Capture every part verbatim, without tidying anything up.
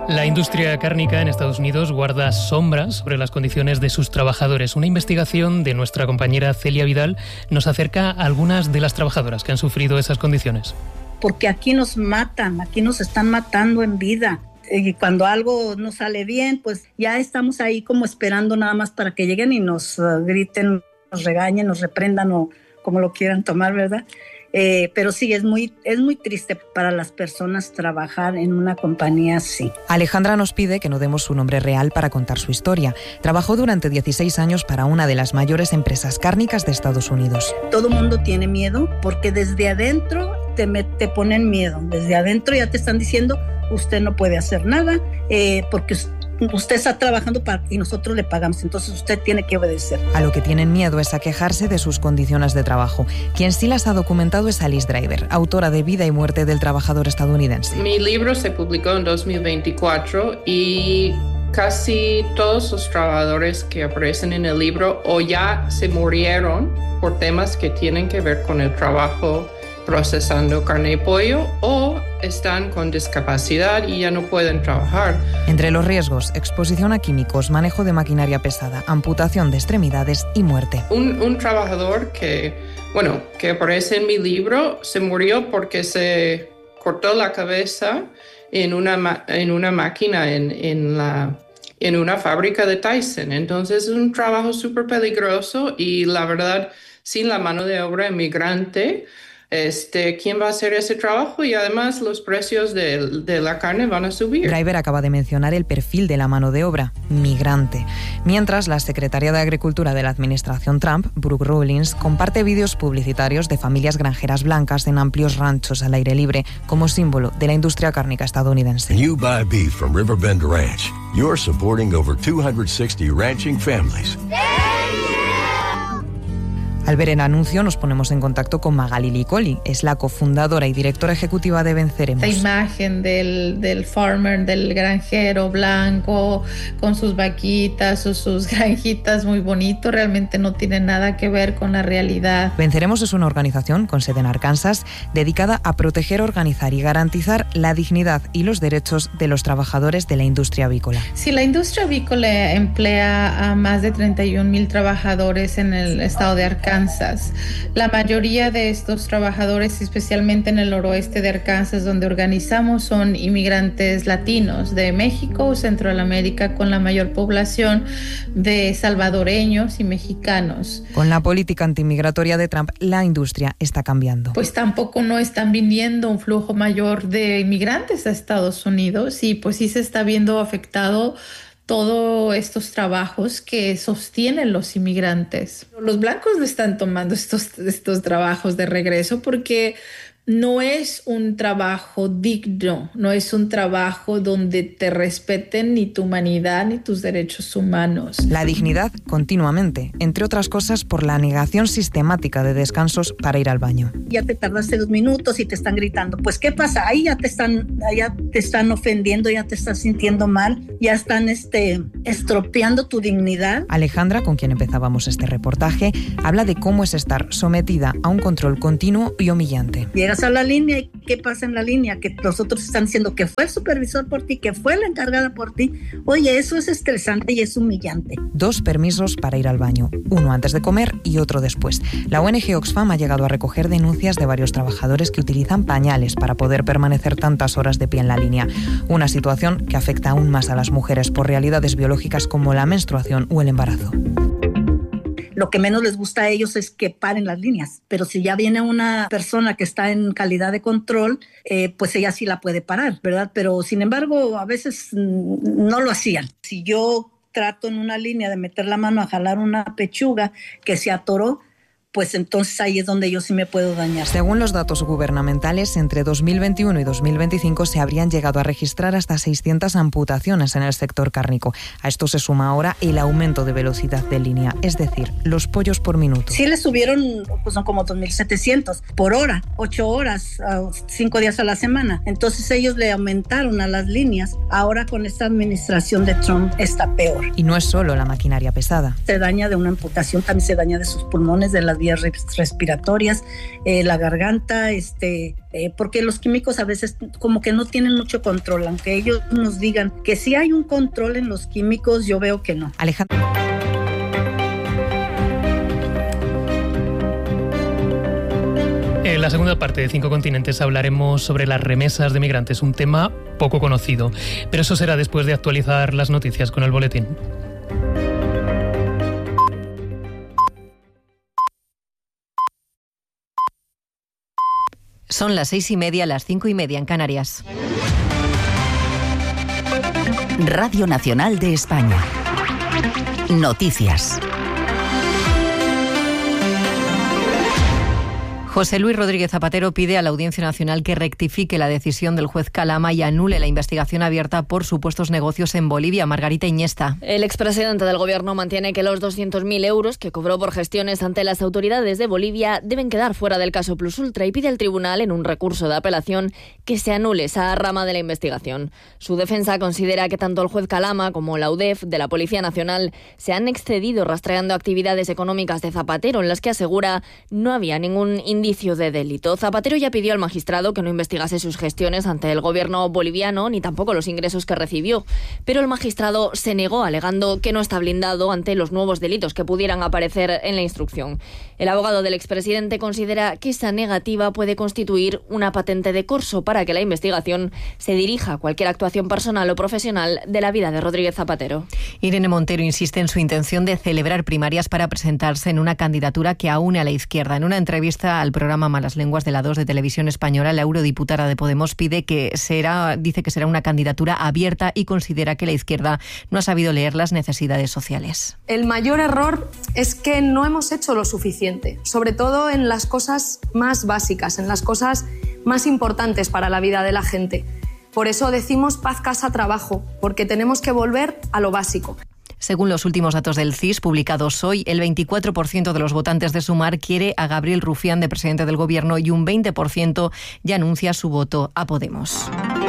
La industria cárnica en Estados Unidos guarda sombras sobre las condiciones de sus trabajadores. Una investigación de nuestra compañera Celia Vidal nos acerca a algunas de las trabajadoras que han sufrido esas condiciones. Porque aquí nos matan, aquí nos están matando en vida. Y cuando algo no sale bien, pues ya estamos ahí como esperando nada más para que lleguen y nos uh, griten, nos regañen, nos reprendan o como lo quieran tomar, ¿verdad? Eh, pero sí, es muy, es muy triste para las personas trabajar en una compañía así. Alejandra nos pide que no demos su nombre real para contar su historia. Trabajó durante dieciséis años para una de las mayores empresas cárnicas de Estados Unidos. Todo el mundo tiene miedo porque desde adentro te, te ponen miedo. Desde adentro ya te están diciendo, usted no puede hacer nada eh, porque usted está trabajando para y nosotros le pagamos, entonces usted tiene que obedecer. A lo que tienen miedo es a quejarse de sus condiciones de trabajo. Quien sí las ha documentado es Alice Driver, autora de Vida y muerte del trabajador estadounidense. Mi libro se publicó en dos mil veinticuatro y casi todos los trabajadores que aparecen en el libro o ya se murieron por temas que tienen que ver con el trabajo procesando carne y pollo o están con discapacidad y ya no pueden trabajar. Entre los riesgos, exposición a químicos, manejo de maquinaria pesada, amputación de extremidades y muerte. Un, un trabajador que, bueno, que aparece en mi libro se murió porque se cortó la cabeza en una, en una máquina en, en, la, en una fábrica de Tyson. Entonces es un trabajo súper peligroso y la verdad, sin la mano de obra inmigrante, Este, ¿quién va a hacer ese trabajo? Y además los precios de, de la carne van a subir. Driver acaba de mencionar el perfil de la mano de obra, migrante. Mientras, la secretaria de Agricultura de la administración Trump, Brooke Rollins, comparte vídeos publicitarios de familias granjeras blancas en amplios ranchos al aire libre como símbolo de la industria cárnica estadounidense. When you buy beef from Riverbend Ranch, you're supporting over two hundred sixty ranching families. Al ver el anuncio nos ponemos en contacto con Magali Licoli, es la cofundadora y directora ejecutiva de Venceremos. La imagen del, del farmer, del granjero blanco, con sus vaquitas o sus granjitas muy bonito, realmente no tiene nada que ver con la realidad. Venceremos es una organización con sede en Arkansas dedicada a proteger, organizar y garantizar la dignidad y los derechos de los trabajadores de la industria avícola. Si la industria avícola emplea a más de treinta y un mil trabajadores en el estado de Arkansas, la mayoría de estos trabajadores, especialmente en el noroeste de Arkansas, donde organizamos, son inmigrantes latinos de México, Centroamérica, con la mayor población de salvadoreños y mexicanos. Con la política antimigratoria de Trump, la industria está cambiando. Pues tampoco no están viniendo un flujo mayor de inmigrantes a Estados Unidos y pues sí se está viendo afectado todos estos trabajos que sostienen los inmigrantes. Los blancos no están tomando estos, estos trabajos de regreso porque no es un trabajo digno, no es un trabajo donde te respeten ni tu humanidad ni tus derechos humanos. La dignidad continuamente, entre otras cosas por la negación sistemática de descansos para ir al baño. Ya te tardaste dos minutos y te están gritando. Pues ¿qué pasa? Ahí ya te están, ya te están ofendiendo, ya te estás sintiendo mal, ya están este, estropeando tu dignidad. Alejandra, con quien empezábamos este reportaje, habla de cómo es estar sometida a un control continuo y humillante. Llega a la línea y ¿qué pasa en la línea? Que los otros están diciendo que fue el supervisor por ti, que fue la encargada por ti. Oye, eso es estresante y es humillante. Dos permisos para ir al baño, uno antes de comer y otro después. La O N G Oxfam ha llegado a recoger denuncias de varios trabajadores que utilizan pañales para poder permanecer tantas horas de pie en la línea. Una situación que afecta aún más a las mujeres por realidades biológicas como la menstruación o el embarazo. Lo que menos les gusta a ellos es que paren las líneas, pero si ya viene una persona que está en calidad de control, eh, pues ella sí la puede parar, ¿verdad? Pero sin embargo, a veces mm, no lo hacían. Si yo trato en una línea de meter la mano a jalar una pechuga que se atoró, pues entonces ahí es donde yo sí me puedo dañar. Según los datos gubernamentales, entre dos mil veintiuno y dos mil veinticinco se habrían llegado a registrar hasta seiscientas amputaciones en el sector cárnico. A esto se suma ahora el aumento de velocidad de línea, es decir, los pollos por minuto. Sí le subieron, pues son como dos mil setecientos por hora, ocho horas, cinco días a la semana. Entonces ellos le aumentaron a las líneas. Ahora con esta administración de Trump está peor. Y no es solo la maquinaria pesada. Se daña de una amputación, también se daña de sus pulmones, de las vías respiratorias, eh, la garganta, este, eh, porque los químicos a veces como que no tienen mucho control, aunque ellos nos digan que sí hay un control en los químicos, yo veo que no. Alejandro. En la segunda parte de Cinco Continentes hablaremos sobre las remesas de migrantes, un tema poco conocido, pero eso será después de actualizar las noticias con el boletín. Son las seis y media, las cinco y media en Canarias. Radio Nacional de España. Noticias. José Luis Rodríguez Zapatero pide a la Audiencia Nacional que rectifique la decisión del juez Calama y anule la investigación abierta por supuestos negocios en Bolivia. Margarita Iñesta. El expresidente del Gobierno mantiene que los doscientos mil euros que cobró por gestiones ante las autoridades de Bolivia deben quedar fuera del caso Plus Ultra y pide al tribunal, en un recurso de apelación, que se anule esa rama de la investigación. Su defensa considera que tanto el juez Calama como la U D E F de la Policía Nacional se han excedido rastreando actividades económicas de Zapatero, en las que asegura no había ningún indicio de delito. Zapatero ya pidió al magistrado que no investigase sus gestiones ante el gobierno boliviano ni tampoco los ingresos que recibió, pero el magistrado se negó, alegando que no está blindado ante los nuevos delitos que pudieran aparecer en la instrucción. El abogado del expresidente considera que esa negativa puede constituir una patente de corso para que la investigación se dirija a cualquier actuación personal o profesional de la vida de Rodríguez Zapatero. Irene Montero insiste en su intención de celebrar primarias para presentarse en una candidatura que aúne a la izquierda. En una entrevista al programa Malas Lenguas de la dos de Televisión Española, la eurodiputada de Podemos pide que será, dice que será una candidatura abierta y considera que la izquierda no ha sabido leer las necesidades sociales. El mayor error es que no hemos hecho lo suficiente, sobre todo en las cosas más básicas, en las cosas más importantes para la vida de la gente. Por eso decimos paz, casa, trabajo, porque tenemos que volver a lo básico. Según los últimos datos del C I S publicados hoy, el veinticuatro por ciento de los votantes de Sumar quiere a Gabriel Rufián de presidente del Gobierno y un veinte por ciento ya anuncia su voto a Podemos.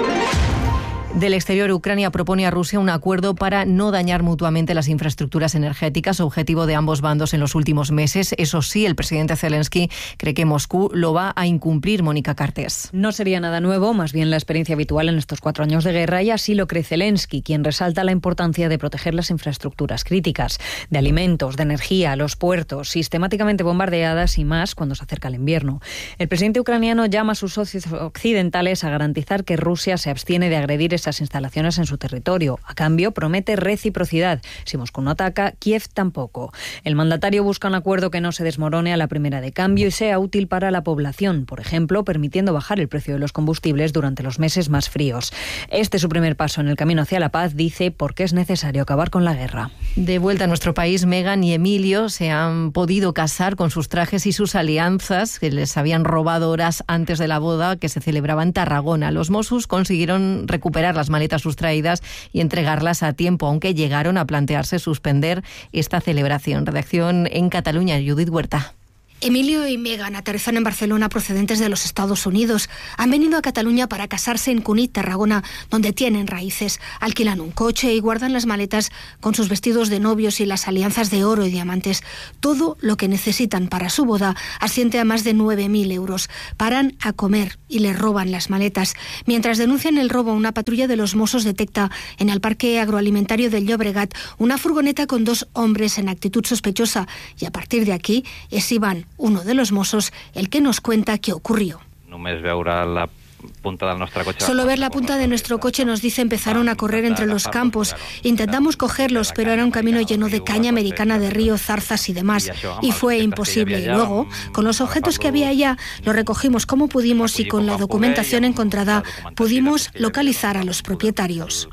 Del exterior, Ucrania propone a Rusia un acuerdo para no dañar mutuamente las infraestructuras energéticas, objetivo de ambos bandos en los últimos meses. Eso sí, el presidente Zelensky cree que Moscú lo va a incumplir. Mónica Cartés. No sería nada nuevo, más bien la experiencia habitual en estos cuatro años de guerra, y así lo cree Zelensky, quien resalta la importancia de proteger las infraestructuras críticas, de alimentos, de energía, los puertos, sistemáticamente bombardeadas y más cuando se acerca el invierno. El presidente ucraniano llama a sus socios occidentales a garantizar que Rusia se abstiene de agredir esas instalaciones en su territorio. A cambio, promete reciprocidad. Si Moscú no ataca, Kiev tampoco. El mandatario busca un acuerdo que no se desmorone a la primera de cambio y sea útil para la población, por ejemplo, permitiendo bajar el precio de los combustibles durante los meses más fríos. Este es su primer paso en el camino hacia la paz, dice, porque es necesario acabar con la guerra. De vuelta a nuestro país, Meghan y Emilio se han podido casar con sus trajes y sus alianzas que les habían robado horas antes de la boda que se celebraba en Tarragona. Los Mossos consiguieron recuperar las maletas sustraídas y entregarlas a tiempo, aunque llegaron a plantearse suspender esta celebración. Redacción en Cataluña, Judith Huerta. Emilio y Meghan aterrizan en Barcelona procedentes de los Estados Unidos. Han venido a Cataluña para casarse en Cunit, Tarragona, donde tienen raíces. Alquilan un coche y guardan las maletas con sus vestidos de novios y las alianzas de oro y diamantes. Todo lo que necesitan para su boda asciende a más de nueve mil euros. Paran a comer y les roban las maletas. Mientras denuncian el robo, una patrulla de los Mossos detecta en el parque agroalimentario del Llobregat una furgoneta con dos hombres en actitud sospechosa, y a partir de aquí es Iván, uno de los Mossos, el que nos cuenta qué ocurrió. Només veure la punta del nostre cotxe. Solo ver la punta de nuestro coche, nos dice, empezaron a correr entre los campos. Intentamos cogerlos, pero era un camino lleno de caña americana de río, zarzas y demás, y fue imposible. Y luego, con los objetos que había allá, los recogimos como pudimos y con la documentación encontrada pudimos localizar a los propietarios.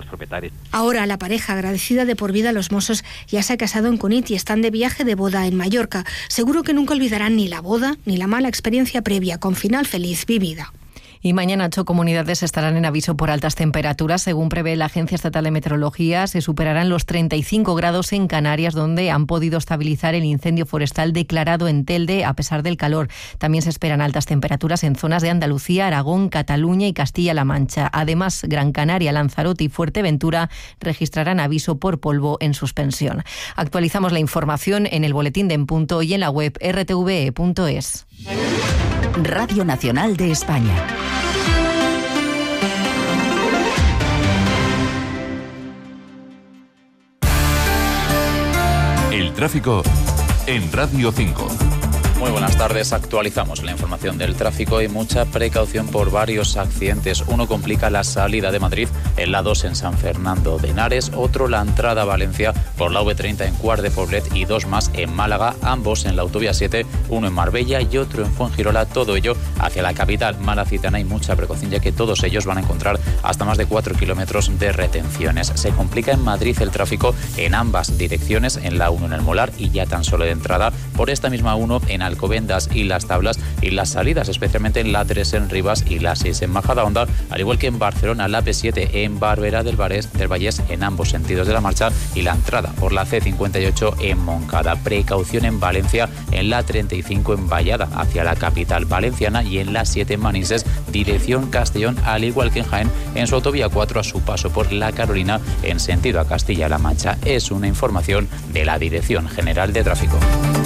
Ahora la pareja, agradecida de por vida a los Mossos, ya se ha casado en Cunit y están de viaje de boda en Mallorca. Seguro que nunca olvidarán ni la boda ni la mala experiencia previa, con final feliz vivida. Y mañana ocho comunidades estarán en aviso por altas temperaturas. Según prevé la Agencia Estatal de Meteorología, se superarán los treinta y cinco grados en Canarias, donde han podido estabilizar el incendio forestal declarado en Telde a pesar del calor. También se esperan altas temperaturas en zonas de Andalucía, Aragón, Cataluña y Castilla-La Mancha. Además, Gran Canaria, Lanzarote y Fuerteventura registrarán aviso por polvo en suspensión. Actualizamos la información en el boletín de En Punto y en la web r t v e punto es. Radio Nacional de España. El tráfico en Radio cinco. Muy buenas tardes, actualizamos la información del tráfico y mucha precaución por varios accidentes. Uno complica la salida de Madrid, el A dos en San Fernando de Henares, otro la entrada a Valencia por la V treinta en Cuart de Poblet y dos más en Málaga, ambos en la autovía siete, uno en Marbella y otro en Fuengirola, todo ello hacia la capital malacitana y mucha precaución ya que todos ellos van a encontrar hasta más de cuatro kilómetros de retenciones. Se complica en Madrid el tráfico en ambas direcciones, en la uno en el Molar y ya tan solo de entrada por esta misma uno en Alcobendas y Las Tablas y las salidas, especialmente en la tres en Rivas y la seis en Majadahonda, al igual que en Barcelona, la P siete en Barberá del Vallès, del Vallès en ambos sentidos de la marcha y la entrada por la C cincuenta y ocho en Moncada. Precaución en Valencia, en la treinta y cinco en Vallada, hacia la capital valenciana y en la siete en Manises, dirección Castellón, al igual que en Jaén, en su autovía cuatro a su paso por la Carolina, en sentido a Castilla-La Mancha. Es una información de la Dirección General de Tráfico.